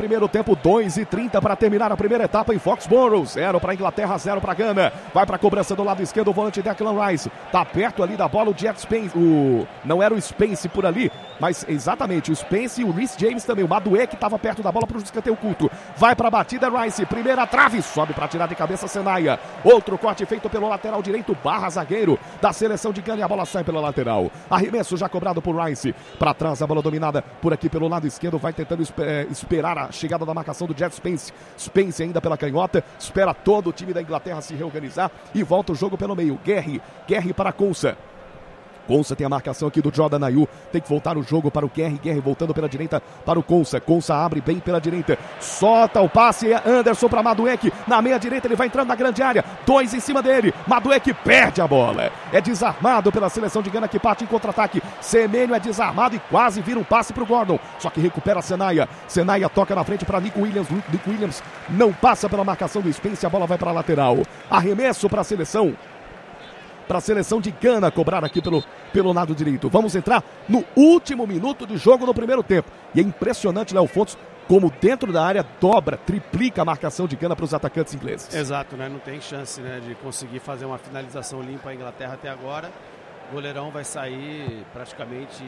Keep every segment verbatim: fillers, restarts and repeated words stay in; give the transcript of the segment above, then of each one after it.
primeiro tempo, dois e trinta para terminar a primeira etapa em Foxborough. Zero para Inglaterra, zero para Gana. Vai para a cobrança do lado esquerdo o volante Declan Rice. Tá perto ali da bola o Jet Spence. O... Não era o Spence por ali, mas exatamente o Spence e o Reece James também. O Madueke estava perto da bola para o escanteio curto. Vai para a batida Rice. Primeira trave. Sobe para tirar de cabeça Senaia. Outro corte feito pelo lateral direito barra zagueiro da seleção de Gana e a bola sai pela lateral. Arremesso já cobrado por Rice. Para trás a bola dominada por aqui pelo lado esquerdo. Vai tentando esperar a chegada da marcação do Jet Spence. Spence ainda pela canhota. Espera todo o time da Inglaterra se reorganizar e volta o jogo pelo meio. Guerri. Guerri para Konsa. Konsa tem a marcação aqui do Jordan Ayew. Tem que voltar o jogo para o Guerri. Guerri voltando pela direita para o Konsa. Konsa abre bem pela direita. Solta o passe. Anderson para Madueke. Na meia direita ele vai entrando na grande área. Dois em cima dele. Madueke perde a bola. É desarmado pela seleção de Gana que parte em contra-ataque. Semenyo é desarmado e quase vira um passe para o Gordon. Só que recupera Senaia. Senaia toca na frente para Nico Williams. Nico Williams não passa pela marcação do Spence. A bola vai para a lateral. Arremesso para a seleção. Para a seleção de Gana cobrar aqui pelo, pelo lado direito. Vamos entrar no último minuto de jogo no primeiro tempo. E é impressionante, Léo Fontes, como dentro da área dobra, triplica a marcação de Gana para os atacantes ingleses. Exato, né? Não tem chance, né, de conseguir fazer uma finalização limpa a Inglaterra até agora. O goleirão vai sair praticamente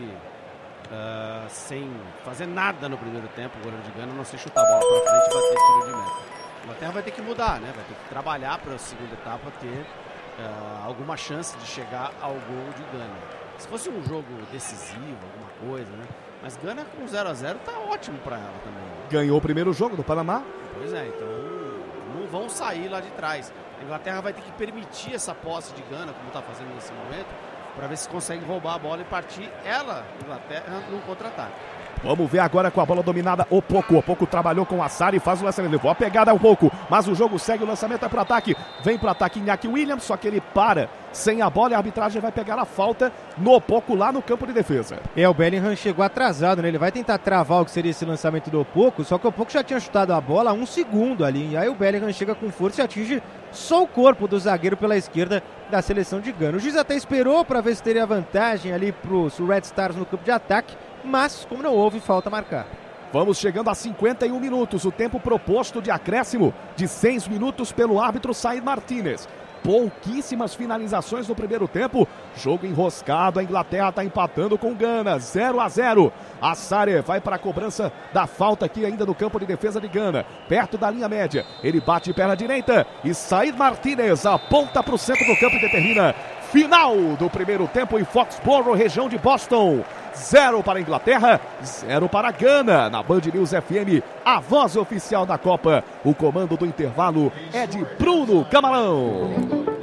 uh, sem fazer nada no primeiro tempo. O goleiro de Gana não se chutar a bola para frente e bater tiro de meta. A Inglaterra vai ter que mudar, né? Vai ter que trabalhar para a segunda etapa ter Uh, alguma chance de chegar ao gol de Gana. Se fosse um jogo decisivo, alguma coisa, né? Mas Gana com zero a zero tá ótimo para ela também. Né? Ganhou o primeiro jogo do Panamá. Pois é, então não vão sair lá de trás. A Inglaterra vai ter que permitir essa posse de Gana, como está fazendo nesse momento, para ver se consegue roubar a bola e partir ela, Inglaterra, num contra-ataque. Vamos ver agora com a bola dominada o Poco. O Poco trabalhou com o Assar e faz o lançamento. Levou a pegada o Poco, mas o jogo segue, o lançamento é para o ataque. Vem para o ataque Iñaki Williams, só que ele para sem a bola e a arbitragem vai pegar a falta no Poco lá no campo de defesa. É, o Bellingham chegou atrasado, né? Ele vai tentar travar o que seria esse lançamento do Poco, só que o Poco já tinha chutado a bola há um segundo ali. E aí o Bellingham chega com força e atinge só o corpo do zagueiro pela esquerda da seleção de Gana. O juiz até esperou para ver se teria vantagem ali para os Red Stars no campo de ataque, mas como não houve, falta a marcar. Vamos chegando a cinquenta e um minutos, o tempo proposto de acréscimo de seis minutos pelo árbitro Said Martínez. Pouquíssimas finalizações no primeiro tempo, jogo enroscado, a Inglaterra está empatando com Gana, zero a zero. Assare vai para a cobrança da falta aqui ainda no campo de defesa de Gana, perto da linha média, ele bate perna direita e Said Martínez aponta para o centro do campo e determina final do primeiro tempo em Foxborough, região de Boston. Zero para a Inglaterra, zero para a Gana. Na Band News F M, a voz oficial da Copa. O comando do intervalo é de Bruno Camarão.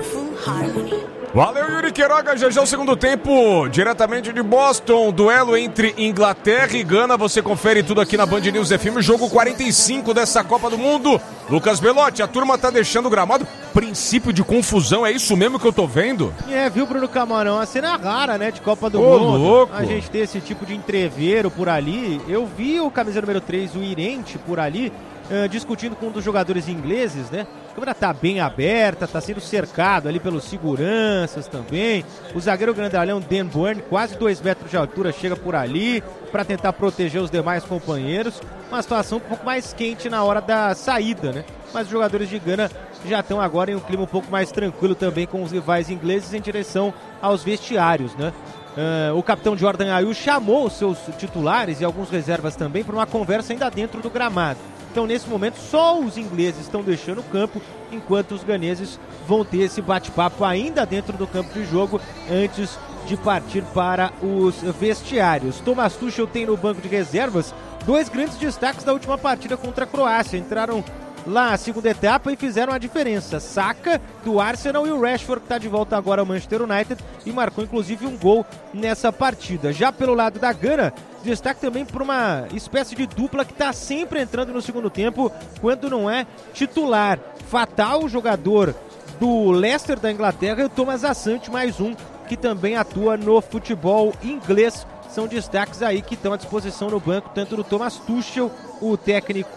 Valeu, Yuri Queiroga. Já já o segundo tempo, diretamente de Boston. Duelo entre Inglaterra e Gana. Você confere tudo aqui na Band News F M. Jogo quarenta e cinco dessa Copa do Mundo. Lucas Belotti, a turma tá deixando o gramado. Princípio de confusão, é isso mesmo que eu tô vendo? É, viu, Bruno Camarão? A cena rara, né, de Copa do Ô, Mundo. louco. A gente ter esse tipo de entreveiro por ali. Eu vi o camisa número três, o Irente, por ali, uh, discutindo com um dos jogadores ingleses, né? A câmera tá bem aberta, tá sendo cercado ali pelos seguranças também. O zagueiro grandalhão Dan Burn, quase dois metros de altura, chega por ali para tentar proteger os demais companheiros. Uma situação um pouco mais quente na hora da saída, né? Mas os jogadores de Gana já estão agora em um clima um pouco mais tranquilo também com os rivais ingleses em direção aos vestiários, né? Uh, o capitão Jordan Ayew chamou os seus titulares e alguns reservas também para uma conversa ainda dentro do gramado. Então, nesse momento, só os ingleses estão deixando o campo, enquanto os ganeses vão ter esse bate-papo ainda dentro do campo de jogo antes de partir para os vestiários. Thomas Tuchel tem no banco de reservas dois grandes destaques da última partida contra a Croácia. Entraram lá a segunda etapa e fizeram a diferença. Saka, do Arsenal, e o Rashford, que está de volta agora ao Manchester United e marcou inclusive um gol nessa partida. Já pelo lado da Gana, destaque também por uma espécie de dupla que está sempre entrando no segundo tempo quando não é titular. Fatal, jogador do Leicester da Inglaterra, e o Thomas Asante, mais um que também atua no futebol inglês. São destaques aí que estão à disposição no banco, tanto do Thomas Tuchel, o técnico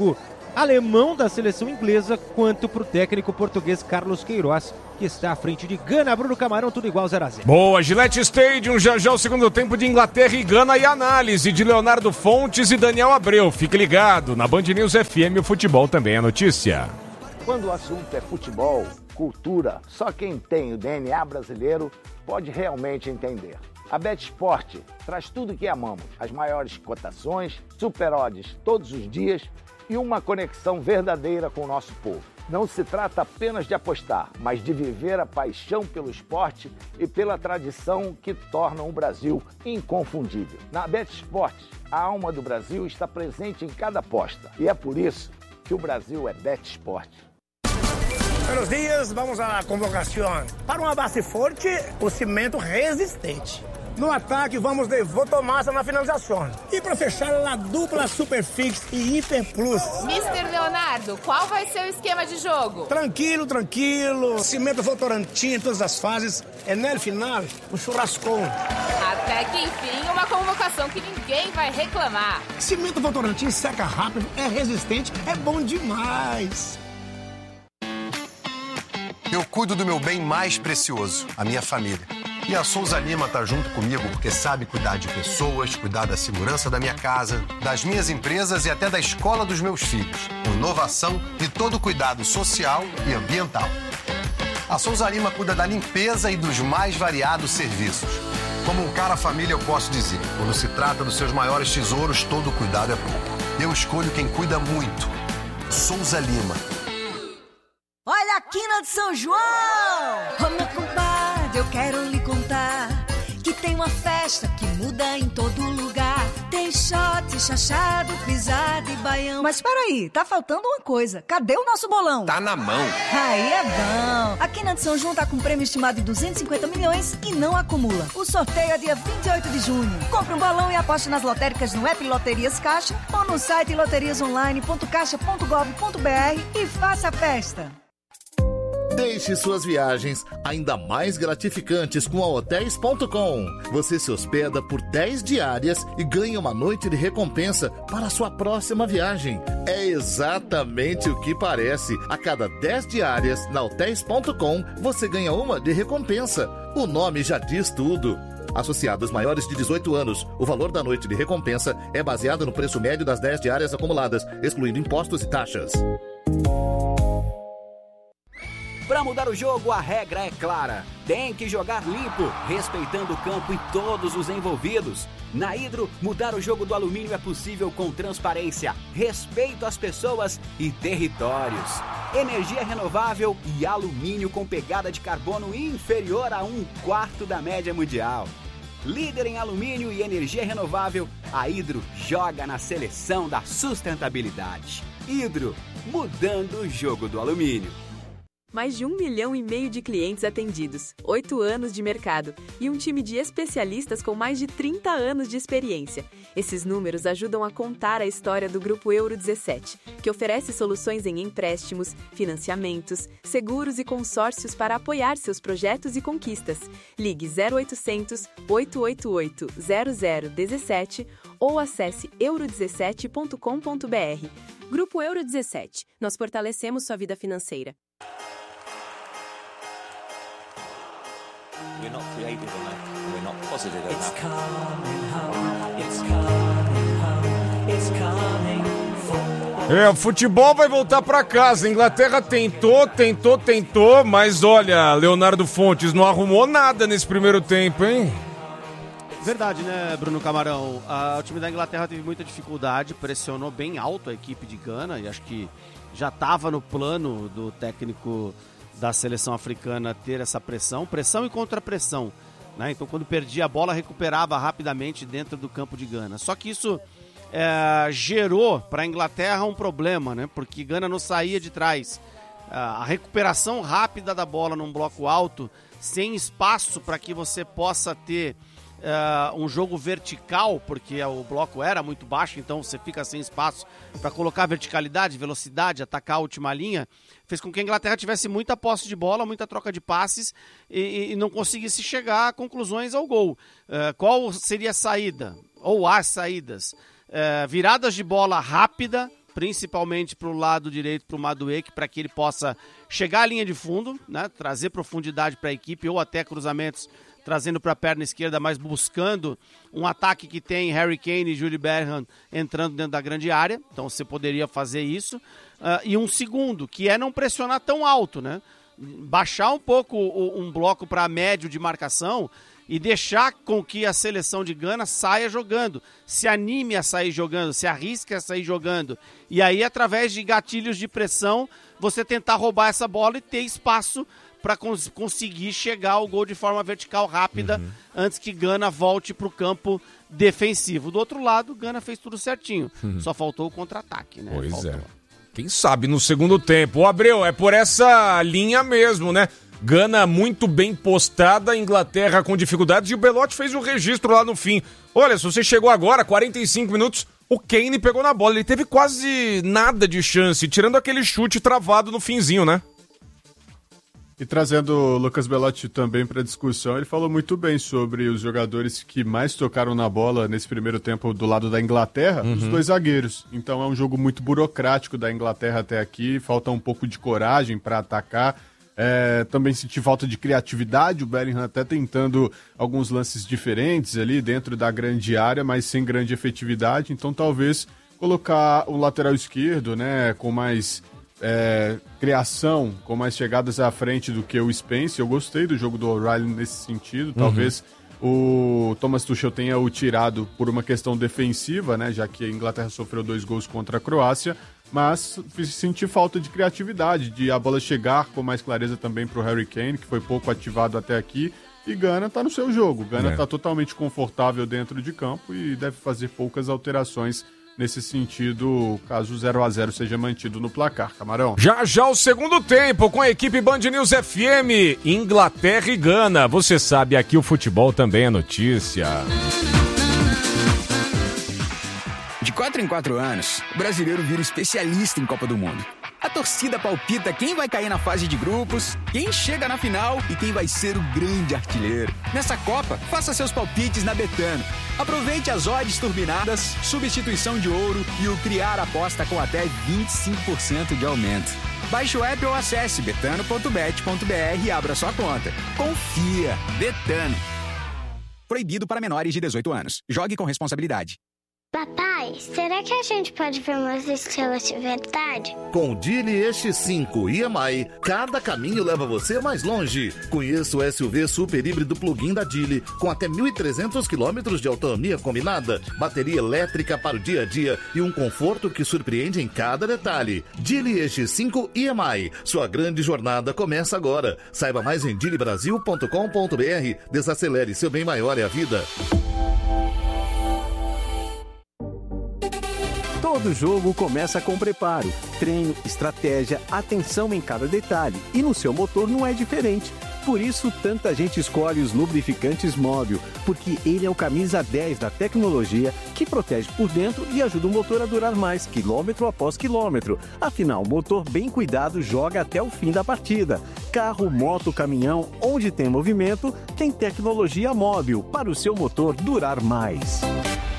alemão da seleção inglesa, quanto para o técnico português Carlos Queiroz, que está à frente de Gana. Bruno Camarão, tudo igual, zero a zero. Boa, Gillette Stadium, já já o segundo tempo de Inglaterra e Gana e análise de Leonardo Fontes e Daniel Abreu. Fique ligado, na Band News F M, o futebol também é notícia. Quando o assunto é futebol, cultura, só quem tem o D N A brasileiro pode realmente entender. A BetSport traz tudo o que amamos, as maiores cotações, super odds todos os dias e uma conexão verdadeira com o nosso povo. Não se trata apenas de apostar, mas de viver a paixão pelo esporte e pela tradição que tornam o Brasil inconfundível. Na BetSport, a alma do Brasil está presente em cada aposta e é por isso que o Brasil é BetSport. Buenos dias, vamos à convocação. Para uma base forte, o cimento resistente. No ataque, vamos de Votomassa na finalização. E para fechar, a dupla Superfix e Hiper Plus. mister Leonardo, qual vai ser o esquema de jogo? Tranquilo, tranquilo. Cimento Votorantim em todas as fases. E no final, o churrascão. Até que enfim, uma convocação que ninguém vai reclamar. Cimento Votorantim seca rápido, é resistente, é bom demais. Eu cuido do meu bem mais precioso, a minha família. E a Souza Lima tá junto comigo porque sabe cuidar de pessoas, cuidar da segurança da minha casa, das minhas empresas e até da escola dos meus filhos. Com inovação e todo cuidado social e ambiental. A Souza Lima cuida da limpeza e dos mais variados serviços. Como um cara família, eu posso dizer, quando se trata dos seus maiores tesouros, todo cuidado é pouco. Eu escolho quem cuida muito. Souza Lima. Olha a quina de São João! Ô meu compadre, eu quero lhe contar que tem uma festa que muda em todo lugar. Tem shot, chachado, pisada e baião. Mas peraí, tá faltando uma coisa. Cadê o nosso bolão? Tá na mão. Aí é bom. A Quina de São João tá com um prêmio estimado de duzentos e cinquenta milhões e não acumula. O sorteio é dia vinte e oito de junho. Compre um bolão e aposte nas lotéricas no app Loterias Caixa ou no site loterias online ponto caixa ponto gov ponto br e faça a festa. Deixe suas viagens ainda mais gratificantes com a hotéis ponto com. Você se hospeda por dez diárias e ganha uma noite de recompensa para a sua próxima viagem. É exatamente o que parece. A cada dez diárias na hotéis ponto com, você ganha uma de recompensa. O nome já diz tudo. Associados maiores de dezoito anos, o valor da noite de recompensa é baseado no preço médio das dez diárias acumuladas, excluindo impostos e taxas. Para mudar o jogo, a regra é clara. Tem que jogar limpo, respeitando o campo e todos os envolvidos. Na Hidro, mudar o jogo do alumínio é possível com transparência, respeito às pessoas e territórios. Energia renovável e alumínio com pegada de carbono inferior a um quarto da média mundial. Líder em alumínio e energia renovável, a Hidro joga na seleção da sustentabilidade. Hidro, mudando o jogo do alumínio. Mais de um milhão e meio de clientes atendidos, oito anos de mercado e um time de especialistas com mais de trinta anos de experiência. Esses números ajudam a contar a história do Grupo Euro dezessete, que oferece soluções em empréstimos, financiamentos, seguros e consórcios para apoiar seus projetos e conquistas. Ligue zero oitocentos, oito oito oito, zero zero um sete ou acesse euro dezessete ponto com ponto br. Grupo Euro dezessete. Nós fortalecemos sua vida financeira. We're not creative enough. We're not positive enough. It's coming home. It's coming home. It's coming home. É, o futebol vai voltar pra casa. A Inglaterra tentou, tentou, tentou, mas olha, Leonardo Fontes não arrumou nada nesse primeiro tempo, hein? Verdade, né, Bruno Camarão? Ah, o time da Inglaterra teve muita dificuldade, pressionou bem alto a equipe de Gana e acho que já estava no plano do técnico da seleção africana ter essa pressão, pressão e contra-pressão, né? Então quando perdia a bola recuperava rapidamente dentro do campo de Gana. Só que isso é, gerou para a Inglaterra um problema, né? Porque Gana não saía de trás. A recuperação rápida da bola num bloco alto, sem espaço para que você possa ter Uh, um jogo vertical, porque o bloco era muito baixo, então você fica sem espaço para colocar verticalidade, velocidade, atacar a última linha, fez com que a Inglaterra tivesse muita posse de bola, muita troca de passes e, e não conseguisse chegar a conclusões ao gol. Uh, qual seria a saída? Ou as saídas? Uh, viradas de bola rápida principalmente para o lado direito, para o Madueke, para que ele possa chegar à linha de fundo, né, trazer profundidade para a equipe ou até cruzamentos trazendo para a perna esquerda, mas buscando um ataque que tem Harry Kane e Jude Bellingham entrando dentro da grande área. Então você poderia fazer isso. Uh, e um segundo, que é não pressionar tão alto, né? Baixar um pouco o, um bloco para médio de marcação e deixar com que a seleção de Gana saia jogando, se anime a sair jogando, se arrisque a sair jogando. E aí, através de gatilhos de pressão, você tentar roubar essa bola e ter espaço para cons- conseguir chegar ao gol de forma vertical rápida, uhum. antes que Gana volte para o campo defensivo. Do outro lado, Gana fez tudo certinho. Uhum. Só faltou o contra-ataque, né? Pois faltou. é. Quem sabe no segundo tempo. O Abreu, é por essa linha mesmo, né? Gana muito bem postada, Inglaterra com dificuldades, e o Belotti fez um registro lá no fim. Olha, se você chegou agora, quarenta e cinco minutos, o Kane pegou na bola. Ele teve quase nada de chance, tirando aquele chute travado no finzinho, né? E trazendo o Lucas Belotti também para a discussão, ele falou muito bem sobre os jogadores que mais tocaram na bola nesse primeiro tempo do lado da Inglaterra, uhum. os dois zagueiros. Então é um jogo muito burocrático da Inglaterra até aqui, falta um pouco de coragem para atacar. É, também senti falta de criatividade, o Bellingham até tentando alguns lances diferentes ali dentro da grande área, mas sem grande efetividade. Então talvez colocar o lateral esquerdo, né, com mais... É, criação, com mais chegadas à frente do que o Spence. Eu gostei do jogo do O'Reilly nesse sentido. Talvez uhum. o Thomas Tuchel tenha o tirado por uma questão defensiva, né, já que a Inglaterra sofreu dois gols contra a Croácia, mas senti falta de criatividade, de a bola chegar com mais clareza também para o Harry Kane, que foi pouco ativado até aqui. E Gana está no seu jogo. Gana está é. totalmente confortável dentro de campo e deve fazer poucas alterações nesse sentido, caso o zero a zero seja mantido no placar, Camarão. Já já o segundo tempo com a equipe Band News F M, Inglaterra e Gana. Você sabe, aqui o futebol também é notícia. De quatro em quatro anos, o brasileiro vira especialista em Copa do Mundo. A torcida palpita quem vai cair na fase de grupos, quem chega na final e quem vai ser o grande artilheiro. Nessa Copa, faça seus palpites na Betano. Aproveite as odds turbinadas, substituição de ouro e o criar aposta com até vinte e cinco por cento de aumento. Baixe o app ou acesse betano ponto bet ponto b r e abra sua conta. Confia. Betano. Proibido para menores de dezoito anos. Jogue com responsabilidade. Papai, será que a gente pode ver umas estrelas de verdade? Com o Geely E X cinco e M I, cada caminho leva você mais longe. Conheça o S U V super híbrido plug-in da Geely, com até mil e trezentos quilômetros de autonomia combinada, bateria elétrica para o dia a dia e um conforto que surpreende em cada detalhe. Geely E X cinco e M I, sua grande jornada começa agora. Saiba mais em geely brasil ponto com ponto b r. Desacelere, seu bem maior é a vida. Todo jogo começa com preparo, treino, estratégia, atenção em cada detalhe. E no seu motor não é diferente. Por isso, tanta gente escolhe os lubrificantes Móbil, porque ele é o camisa dez da tecnologia que protege por dentro e ajuda o motor a durar mais, quilômetro após quilômetro. Afinal, motor bem cuidado joga até o fim da partida. Carro, moto, caminhão, onde tem movimento, tem tecnologia Móbil para o seu motor durar mais.